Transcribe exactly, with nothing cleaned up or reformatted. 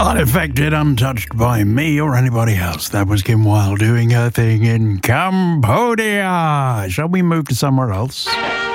Unaffected, untouched by me or anybody else. That was Kim Wilde doing her thing in Cambodia. Shall we move to somewhere else?